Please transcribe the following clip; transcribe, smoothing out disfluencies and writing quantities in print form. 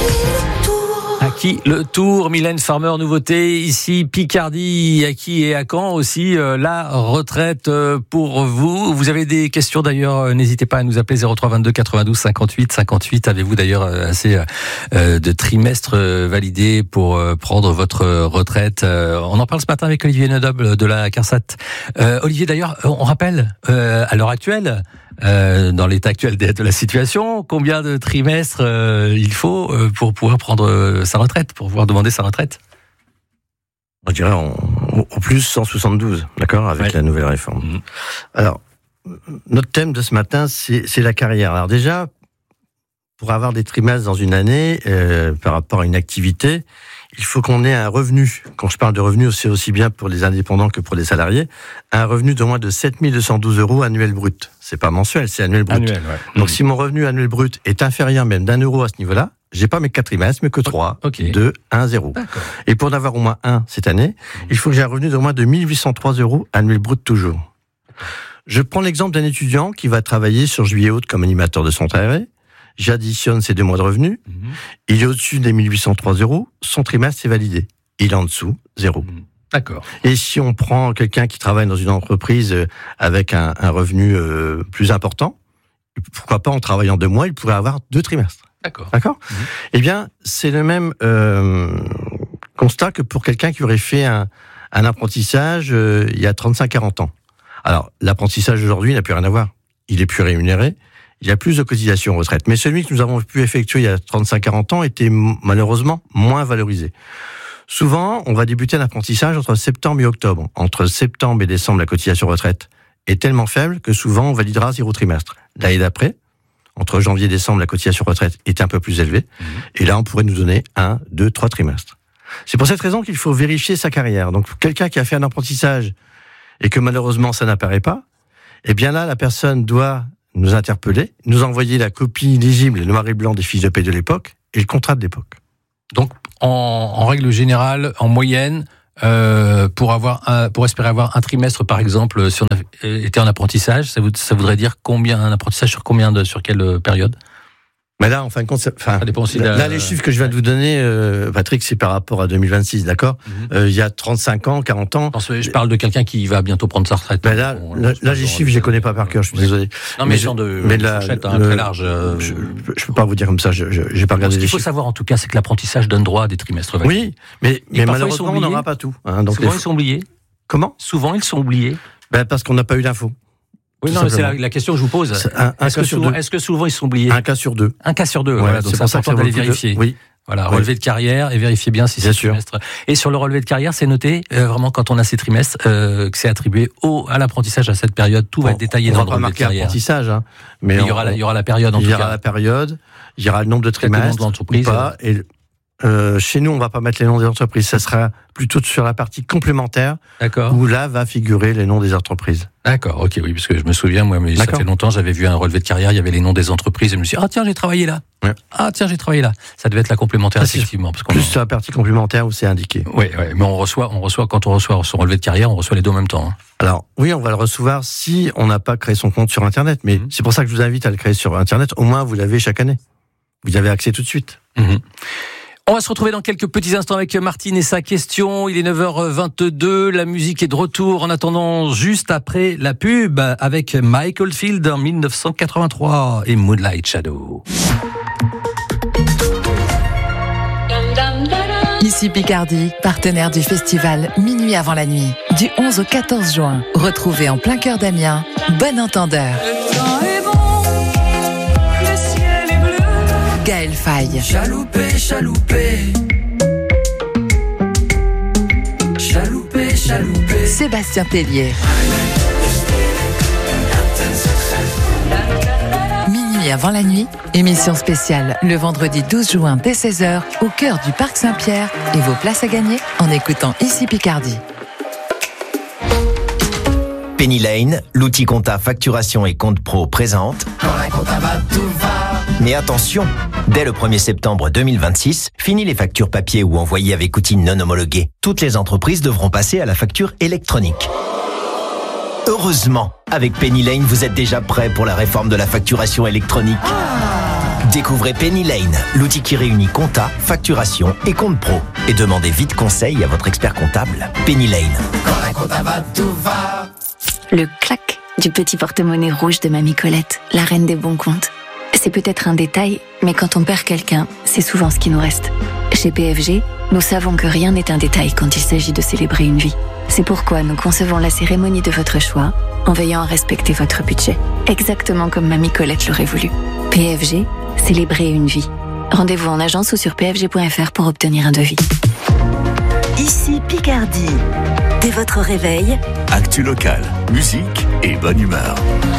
Qui le tour, Mylène Farmer, nouveauté ici, Picardie, à qui et à quand aussi la retraite pour vous. Vous avez des questions d'ailleurs, n'hésitez pas à nous appeler 03 22 92 58 58. Avez-vous d'ailleurs assez de trimestres validés pour prendre votre retraite? On en parle ce matin avec Olivier Nedoble de la CARSAT. Olivier, d'ailleurs, on rappelle à l'heure actuelle, dans l'état actuel de la situation, combien de trimestres il faut pour pouvoir prendre sa retraite, pour pouvoir demander sa retraite? On dirait au plus 172, d'accord, avec la nouvelle réforme. Mmh. Alors, notre thème de ce matin, c'est la carrière. Alors déjà, pour avoir des trimestres dans une année, par rapport à une activité, il faut qu'on ait un revenu. Quand je parle de revenu, c'est aussi bien pour les indépendants que pour les salariés. Un revenu de moins de 7 212 € annuel brut. C'est pas mensuel, c'est annuel brut. Annuel, ouais. Donc si mon revenu annuel brut est inférieur même d'€1 à ce niveau-là, j'ai pas mes 4 trimestres, mais que 3, 2, 1, 0. D'accord. Et pour en avoir au moins 1 cette année, il faut que j'ai un revenu de moins de 1 803 € annuel brut toujours. Je prends l'exemple d'un étudiant qui va travailler sur juillet-août comme animateur de centre aéré. J'additionne ces 2 mois de revenus. Il est au-dessus des 1 803 €, son trimestre est validé. Il est en dessous, 0. D'accord. Et si on prend quelqu'un qui travaille dans une entreprise avec un revenu plus important, pourquoi pas en travaillant 2 mois, il pourrait avoir 2 trimestres. D'accord. Eh bien, c'est le même constat que pour quelqu'un qui aurait fait un apprentissage il y a 35-40 ans. Alors, l'apprentissage aujourd'hui n'a plus rien à voir. Il est plus rémunéré. Il y a plus de cotisations retraite. Mais celui que nous avons pu effectuer il y a 35-40 ans était malheureusement moins valorisé. Souvent, on va débuter un apprentissage entre septembre et octobre. Entre septembre et décembre, la cotisation retraite est tellement faible que souvent, on validera 0 trimestre. L'année d'après, entre janvier et décembre, la cotisation retraite est un peu plus élevée. Et là, on pourrait nous donner 1, 2, 3 trimestres. C'est pour cette raison qu'il faut vérifier sa carrière. Donc, quelqu'un qui a fait un apprentissage et que malheureusement, ça n'apparaît pas, eh bien là, la personne doit nous interpeller, nous envoyer la copie lisible, le noir et blanc des fiches de paie de l'époque et le contrat de l'époque. Donc, en règle générale, en moyenne, pour espérer avoir un trimestre, par exemple, si on était en apprentissage, ça voudrait dire combien, un apprentissage sur quelle période? Mais là, en fin de compte, ça dépend aussi là, les chiffres que je viens de vous donner, Patrick, c'est par rapport à 2026, d'accord? Il y a 35 ans, 40 ans. Je parle de quelqu'un qui va bientôt prendre sa retraite. Ben là, les chiffres, je les connais pas par cœur, je suis désolé. Non, mais la fourchette très large. Je peux pas vous dire comme ça, j'ai pas regardé les chiffres. Ce qu'il faut savoir, en tout cas, c'est que l'apprentissage donne droit à des trimestres validés. Oui, mais malheureusement, on n'aura pas tout. Donc souvent, ils sont oubliés. Comment? Souvent, ils sont oubliés. Ben, parce qu'on n'a pas eu d'infos. Oui, non, mais c'est la question que je vous pose. Est-ce que souvent ils sont oubliés? Un cas sur 2. Un cas sur 2, voilà. Donc c'est important d'aller vérifier. Oui. Voilà, relevé de carrière et vérifier bien si c'est trimestre. Et sur le relevé de carrière, c'est noté vraiment quand on a ces trimestres que c'est attribué à l'apprentissage à cette période. Tout va être détaillé dans le relevé de carrière. Apprentissage, hein. Mais il y aura la période en tout cas. Il y aura la période, il y aura le nombre de trimestres, le nom de l'entreprise. Et chez nous, on va pas mettre les noms des entreprises. Ça sera plutôt sur la partie complémentaire. D'accord. Où là va figurer les noms des entreprises. D'accord. Ok, oui, parce que je me souviens, moi, mais ça fait longtemps, j'avais vu un relevé de carrière, il y avait les noms des entreprises, et je me suis dit, tiens, j'ai travaillé là. Ouais. J'ai travaillé là. Ça devait être la complémentaire, effectivement. Parce plus sur la partie complémentaire où c'est indiqué. Oui, mais quand on reçoit son relevé de carrière, on reçoit les deux en même temps. Hein. Alors, oui, on va le recevoir si on n'a pas créé son compte sur Internet, mais c'est pour ça que je vous invite à le créer sur Internet. Au moins, vous l'avez chaque année. Vous avez accès tout de suite. On va se retrouver dans quelques petits instants avec Martine et sa question. Il est 9h22, la musique est de retour. En attendant, juste après la pub, avec Mike Oldfield en 1983 et Moonlight Shadow. Ici Picardie, partenaire du festival Minuit avant la nuit. Du 11 au 14 juin, retrouvez en plein cœur d'Amiens, Bon Entendeur. Gaël Faye. Chaloupé, chaloupé. Chaloupé, chaloupé. Sébastien Tellier. Minuit avant la nuit, émission spéciale le vendredi 12 juin dès 16h au cœur du Parc Saint-Pierre et vos places à gagner en écoutant Ici Picardie. Penny Lane, l'outil compta facturation et compte pro présente. Quand la compta va, tout va. Mais attention, dès le 1er septembre 2026, fini les factures papier ou envoyées avec outils non homologués. Toutes les entreprises devront passer à la facture électronique. Heureusement, avec Penny Lane, vous êtes déjà prêts pour la réforme de la facturation électronique. Découvrez Penny Lane, l'outil qui réunit compta, facturation et compte pro. Et demandez vite conseil à votre expert comptable. Penny Lane. Quand la compta va, tout va. Le clac du petit porte-monnaie rouge de Mamie Colette, la reine des bons comptes. C'est peut-être un détail, mais quand on perd quelqu'un, c'est souvent ce qui nous reste. Chez PFG, nous savons que rien n'est un détail quand il s'agit de célébrer une vie. C'est pourquoi nous concevons la cérémonie de votre choix en veillant à respecter votre budget, exactement comme Mamie Colette l'aurait voulu. PFG, célébrer une vie. Rendez-vous en agence ou sur pfg.fr pour obtenir un devis. Ici Picardie. Dès votre réveil, actu locale, musique et bonne humeur.